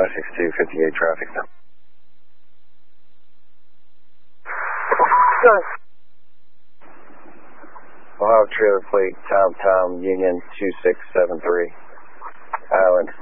562, 58 traffic now. Good. Ohio trailer plate, Tom Union 2673, Island